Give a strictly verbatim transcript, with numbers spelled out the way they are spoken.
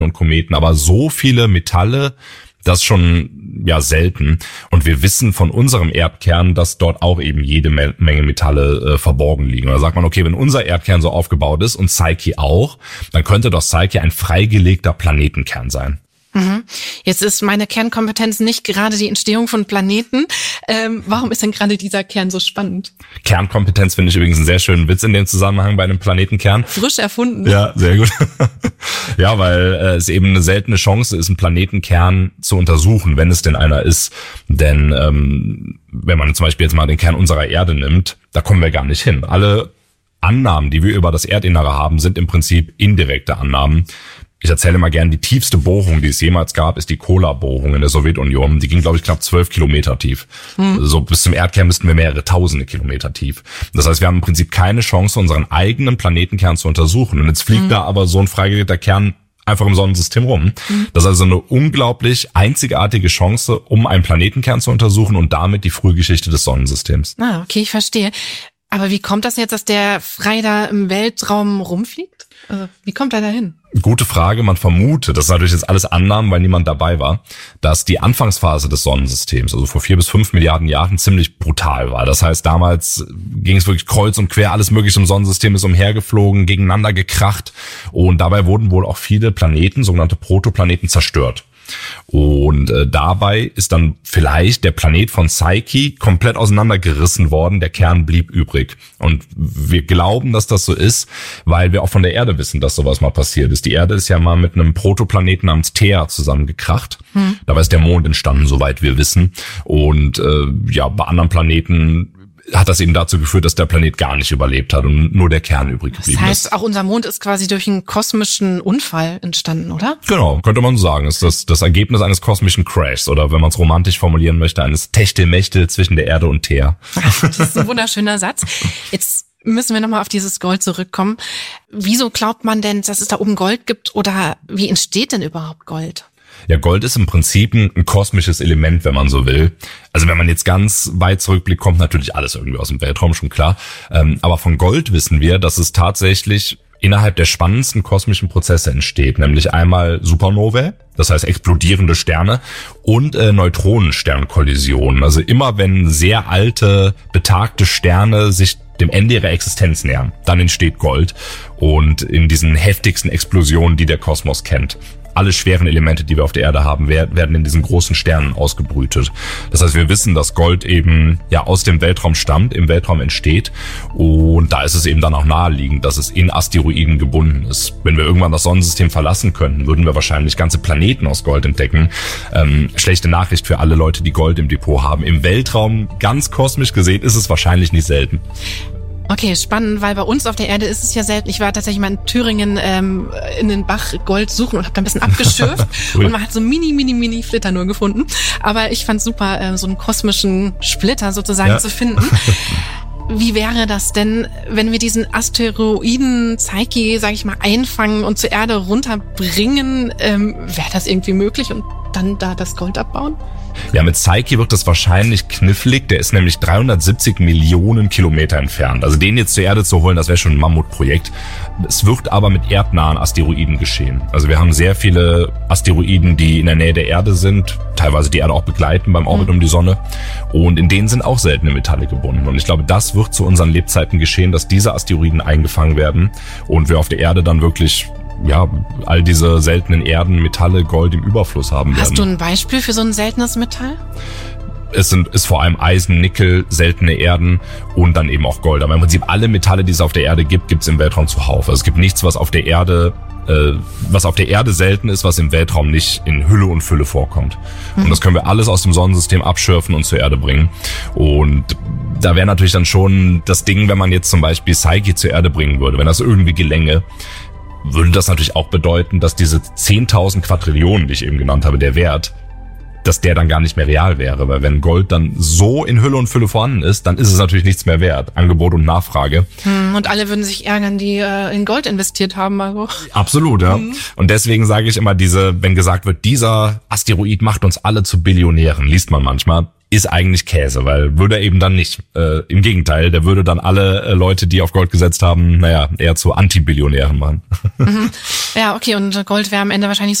und Kometen, aber so viele Metalle, das ist schon ja selten. Und wir wissen von unserem Erdkern, dass dort auch eben jede Menge Metalle äh, verborgen liegen. Und da sagt man, okay, wenn unser Erdkern so aufgebaut ist und Psyche auch, dann könnte doch Psyche ein freigelegter Planetenkern sein. Mhm. Jetzt ist meine Kernkompetenz nicht gerade die Entstehung von Planeten. Ähm, warum ist denn gerade dieser Kern so spannend? Kernkompetenz finde ich übrigens einen sehr schönen Witz in dem Zusammenhang bei einem Planetenkern. Frisch erfunden. Ja, sehr gut. Ja, weil äh, es eben eine seltene Chance ist, einen Planetenkern zu untersuchen, wenn es denn einer ist. Denn ähm, wenn man zum Beispiel jetzt mal den Kern unserer Erde nimmt, da kommen wir gar nicht hin. Alle Annahmen, die wir über das Erdinnere haben, sind im Prinzip indirekte Annahmen. Ich erzähle mal gern, die tiefste Bohrung, die es jemals gab, ist die Kola-Bohrung in der Sowjetunion. Die ging, glaube ich, knapp zwölf Kilometer tief. Hm. So bis zum Erdkern müssten wir mehrere tausende Kilometer tief. Das heißt, wir haben im Prinzip keine Chance, unseren eigenen Planetenkern zu untersuchen. Und jetzt fliegt hm. da aber so ein freigelegter Kern einfach im Sonnensystem rum. Hm. Das ist also eine unglaublich einzigartige Chance, um einen Planetenkern zu untersuchen und damit die Frühgeschichte des Sonnensystems. Ah, okay, ich verstehe. Aber wie kommt das jetzt, dass der frei da im Weltraum rumfliegt? Also, wie kommt er da hin? Gute Frage. Man vermutet, das ist natürlich jetzt alles Annahmen, weil niemand dabei war, dass die Anfangsphase des Sonnensystems, also vor vier bis fünf Milliarden Jahren, ziemlich brutal war. Das heißt, damals ging es wirklich kreuz und quer, alles Mögliche im Sonnensystem ist umhergeflogen, gegeneinander gekracht und dabei wurden wohl auch viele Planeten, sogenannte Protoplaneten, zerstört. Und äh, dabei ist dann vielleicht der Planet von Psyche komplett auseinandergerissen worden, der Kern blieb übrig. Und wir glauben, dass das so ist, weil wir auch von der Erde wissen, dass sowas mal passiert ist. Die Erde ist ja mal mit einem Protoplaneten namens Theia zusammengekracht. Hm. Dabei ist der Mond entstanden, soweit wir wissen. Und äh, ja, bei anderen Planeten hat das eben dazu geführt, dass der Planet gar nicht überlebt hat und nur der Kern übrig geblieben ist. Das heißt, ist. auch unser Mond ist quasi durch einen kosmischen Unfall entstanden, oder? Genau, könnte man so sagen. Das ist das, das Ergebnis eines kosmischen Crashs oder wenn man es romantisch formulieren möchte, eines Techtelmechtel zwischen der Erde und Theia. Das ist ein wunderschöner Satz. Jetzt müssen wir nochmal auf dieses Gold zurückkommen. Wieso glaubt man denn, dass es da oben Gold gibt oder wie entsteht denn überhaupt Gold? Ja, Gold ist im Prinzip ein, ein kosmisches Element, wenn man so will. Also wenn man jetzt ganz weit zurückblickt, kommt natürlich alles irgendwie aus dem Weltraum, schon klar. Ähm, aber von Gold wissen wir, dass es tatsächlich innerhalb der spannendsten kosmischen Prozesse entsteht, nämlich einmal Supernovae, das heißt explodierende Sterne und äh, Neutronensternkollisionen. Also immer wenn sehr alte, betagte Sterne sich dem Ende ihrer Existenz nähern, dann entsteht Gold und in diesen heftigsten Explosionen, die der Kosmos kennt. Alle schweren Elemente, die wir auf der Erde haben, werden in diesen großen Sternen ausgebrütet. Das heißt, wir wissen, dass Gold eben ja aus dem Weltraum stammt, im Weltraum entsteht und da ist es eben dann auch naheliegend, dass es in Asteroiden gebunden ist. Wenn wir irgendwann das Sonnensystem verlassen könnten, würden wir wahrscheinlich ganze Planeten aus Gold entdecken. Ähm, schlechte Nachricht für alle Leute, die Gold im Depot haben. Im Weltraum, ganz kosmisch gesehen, ist es wahrscheinlich nicht selten. Okay, spannend, weil bei uns auf der Erde ist es ja selten. Ich war tatsächlich mal in Thüringen ähm, in den Bach Gold suchen und habe da ein bisschen abgeschürft und man hat so mini, mini, mini Flitter nur gefunden. Aber ich fand's super, äh, so einen kosmischen Splitter sozusagen ja. zu finden. Wie wäre das denn, wenn wir diesen Asteroiden Psyche, sage ich mal, einfangen und zur Erde runterbringen? Ähm, wäre das irgendwie möglich und dann da das Gold abbauen? Ja, mit Psyche wird das wahrscheinlich knifflig. Der ist nämlich dreihundertsiebzig Millionen Kilometer entfernt. Also den jetzt zur Erde zu holen, das wäre schon ein Mammutprojekt. Es wird aber mit erdnahen Asteroiden geschehen. Also wir haben sehr viele Asteroiden, die in der Nähe der Erde sind, teilweise die Erde auch begleiten beim Orbit mhm. um die Sonne. Und in denen sind auch seltene Metalle gebunden. Und ich glaube, das wird zu unseren Lebzeiten geschehen, dass diese Asteroiden eingefangen werden und wir auf der Erde dann wirklich ja, all diese seltenen Erden, Metalle, Gold im Überfluss haben werden. Hast du ein Beispiel für so ein seltenes Metall? Es sind, ist vor allem Eisen, Nickel, seltene Erden und dann eben auch Gold. Aber im Prinzip alle Metalle, die es auf der Erde gibt, gibt es im Weltraum zuhauf. Also es gibt nichts, was auf der Erde, äh, was auf der Erde selten ist, was im Weltraum nicht in Hülle und Fülle vorkommt. Mhm. Und das können wir alles aus dem Sonnensystem abschürfen und zur Erde bringen. Und da wäre natürlich dann schon das Ding, wenn man jetzt zum Beispiel Psyche zur Erde bringen würde, wenn das irgendwie gelänge, würde das natürlich auch bedeuten, dass diese zehntausend Quadrillionen, die ich eben genannt habe, der Wert, dass der dann gar nicht mehr real wäre. Weil wenn Gold dann so in Hülle und Fülle vorhanden ist, dann ist es natürlich nichts mehr wert. Angebot und Nachfrage. Hm, und alle würden sich ärgern, die äh, in Gold investiert haben. Also. Absolut, ja. Hm. Und deswegen sage ich immer, diese, wenn gesagt wird, dieser Asteroid macht uns alle zu Billionären, liest man manchmal. ist eigentlich Käse, weil würde er eben dann nicht. Äh, im Gegenteil, der würde dann alle äh, Leute, die auf Gold gesetzt haben, naja, eher zu Antibillionären machen. Mhm. Ja, okay, und Gold wäre am Ende wahrscheinlich